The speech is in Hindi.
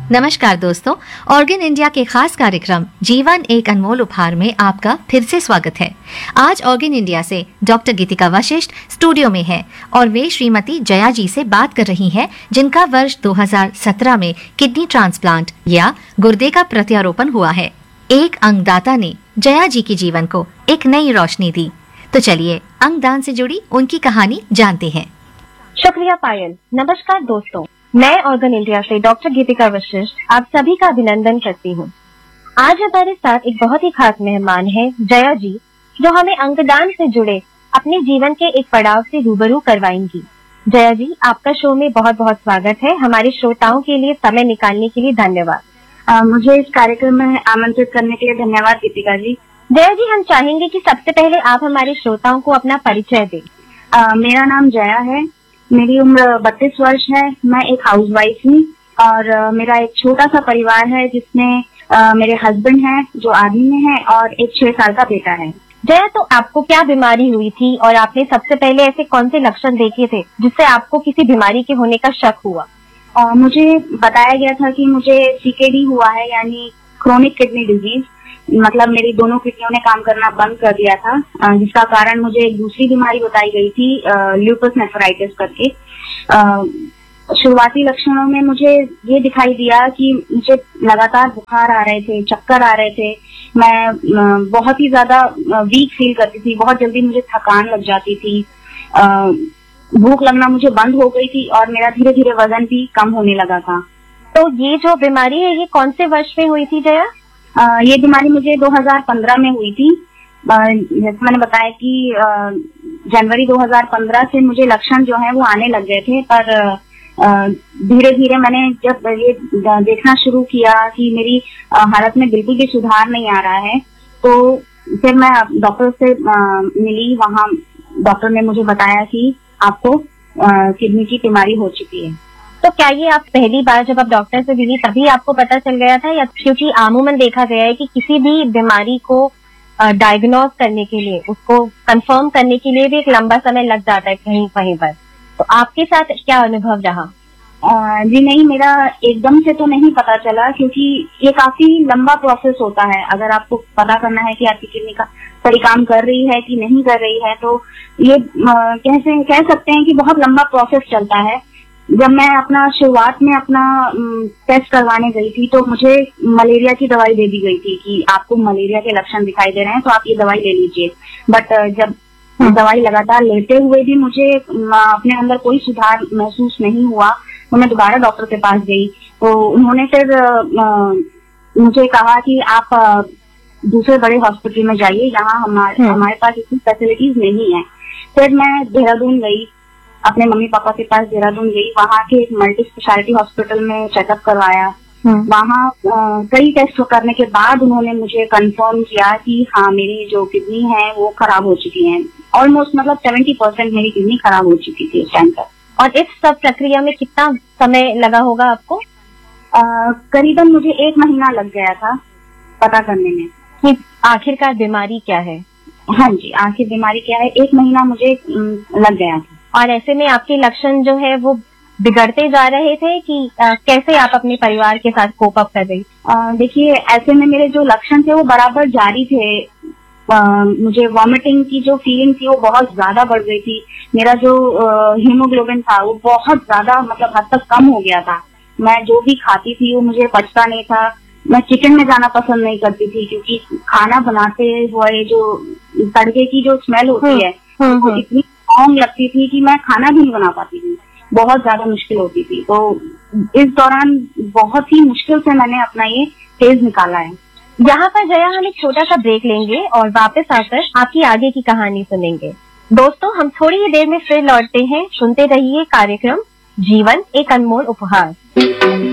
नमस्कार दोस्तों, ऑर्गन इंडिया के खास कार्यक्रम जीवन एक अनमोल उपहार में आपका फिर से स्वागत है। आज ऑर्गन इंडिया से डॉक्टर गीतिका वशिष्ठ स्टूडियो में हैं और वे श्रीमती जया जी से बात कर रही हैं, जिनका वर्ष 2017 में किडनी ट्रांसप्लांट या गुर्दे का प्रत्यारोपण हुआ है। एक अंगदाता ने जया जी के जीवन को एक नई रोशनी दी। तो चलिए अंगदान से जुड़ी उनकी कहानी जानते हैं। शुक्रिया पायल। नमस्कार दोस्तों, मैं ऑर्गन इंडिया से डॉक्टर गीतिका वशिष्ठ आप सभी का अभिनंदन करती हूँ। आज हमारे साथ एक बहुत ही खास मेहमान है जया जी, जो हमें अंगदान से जुड़े अपने जीवन के एक पड़ाव से रूबरू करवाएंगी। जया जी, आपका शो में बहुत बहुत स्वागत है। हमारे श्रोताओं के लिए समय निकालने के लिए धन्यवाद। मुझे इस कार्यक्रम में आमंत्रित करने के लिए धन्यवाद गीतिका जी। जया जी, हम चाहेंगे कि सबसे पहले आप हमारे श्रोताओं को अपना परिचय दें। मेरा नाम जया है, मेरी उम्र 32 वर्ष है। मैं एक हाउसवाइफ हूँ और मेरा एक छोटा सा परिवार है जिसमें मेरे हस्बैंड हैं जो आर्मी में है और एक 6 साल का बेटा है। जया, तो आपको क्या बीमारी हुई थी और आपने सबसे पहले ऐसे कौन से लक्षण देखे थे जिससे आपको किसी बीमारी के होने का शक हुआ? मुझे बताया गया था कि मुझे CKD हुआ है, यानी क्रोनिक किडनी डिजीज। मतलब मेरी दोनों किडनियों ने काम करना बंद कर दिया था, जिसका कारण मुझे एक दूसरी बीमारी बताई गई थी, ल्यूपस नेफ्राइटिस करके। शुरुआती लक्षणों में मुझे ये दिखाई दिया कि मुझे लगातार बुखार आ रहे थे, चक्कर आ रहे थे, मैं बहुत ही ज्यादा वीक फील करती थी, बहुत जल्दी मुझे थकान लग जाती थी, भूख लगना मुझे बंद हो गई थी और मेरा धीरे धीरे वजन भी कम होने लगा था। तो ये जो बीमारी है ये कौन से वर्ष में हुई थी जया? ये बीमारी मुझे 2015 में हुई थी। जैसे मैंने बताया कि जनवरी 2015 से मुझे लक्षण जो है वो आने लग गए थे, पर धीरे धीरे मैंने जब ये देखना शुरू किया कि मेरी हालत में बिल्कुल भी सुधार नहीं आ रहा है, तो फिर मैं डॉक्टर से मिली। वहाँ डॉक्टर ने मुझे बताया कि आपको किडनी की बीमारी हो चुकी है। तो क्या ये आप पहली बार जब आप डॉक्टर से मिली तभी आपको पता चल गया था, या क्योंकि आमूमन देखा गया है कि किसी भी बीमारी को डायग्नोज करने के लिए, उसको कंफर्म करने के लिए भी एक लंबा समय लग जाता है कहीं कहीं पर, तो आपके साथ क्या अनुभव रहा? जी नहीं, मेरा एकदम से तो नहीं पता चला, क्योंकि ये काफी लंबा प्रोसेस होता है। अगर आपको पता करना है कि आपकी किडनी का सही काम कर रही है कि नहीं कर रही है, तो ये कह सकते हैं कि बहुत लंबा प्रोसेस चलता है। जब मैं अपना शुरुआत में अपना टेस्ट करवाने गई थी तो मुझे मलेरिया की दवाई दे दी गई थी कि आपको मलेरिया के लक्षण दिखाई दे रहे हैं तो आप ये दवाई ले लीजिए। बट जब दवाई लगातार लेते हुए भी मुझे अपने अंदर कोई सुधार महसूस नहीं हुआ, तो मैं दोबारा डॉक्टर के पास गई। तो उन्होंने फिर मुझे कहा कि आप दूसरे बड़े हॉस्पिटल में जाइए, यहाँ हमारे पास इतनी फैसिलिटीज नहीं है। फिर मैं देहरादून गई, अपने मम्मी पापा के पास देहरादून गई। वहाँ के एक मल्टी स्पेशलिटी हॉस्पिटल में चेकअप करवाया। वहाँ कई टेस्ट करने के बाद उन्होंने मुझे कंफर्म किया कि हाँ, मेरी जो किडनी है वो खराब हो चुकी है। ऑलमोस्ट मतलब 70% मेरी किडनी खराब हो चुकी थी उस टाइम पर। और इस सब प्रक्रिया में कितना समय लगा होगा आपको? करीबन मुझे 1 महीना लग गया था पता करने में कि आखिरकार बीमारी क्या है। हाँ जी, आखिर बीमारी क्या है, 1 महीना मुझे लग गया था। और ऐसे में आपके लक्षण जो है वो बिगड़ते जा रहे थे कि कैसे आप अपने परिवार के साथ कोप अप कर रही? देखिए, ऐसे में मेरे जो लक्षण थे वो बराबर जारी थे। मुझे वॉमिटिंग की जो फीलिंग थी वो बहुत ज्यादा बढ़ गई थी। मेरा जो हीमोग्लोबिन था वो बहुत ज्यादा मतलब हद तक कम हो गया था। मैं जो भी खाती थी वो मुझे पचता नहीं था। मैं किचन में जाना पसंद नहीं करती थी, क्योंकि खाना बनाते हुए जो तड़के की जो स्मेल होती है वो इतनी स्ट्रॉन्ग लगती थी कि मैं खाना भी नहीं बना पाती थी, बहुत ज्यादा मुश्किल होती थी। तो इस दौरान बहुत ही मुश्किल से मैंने अपना ये फेज निकाला है। यहाँ पर जया, हम एक छोटा सा ब्रेक लेंगे और वापस आकर आपकी आगे की कहानी सुनेंगे। दोस्तों, हम थोड़ी ही देर में फिर लौटते हैं। सुनते रहिए कार्यक्रम जीवन एक अनमोल उपहार।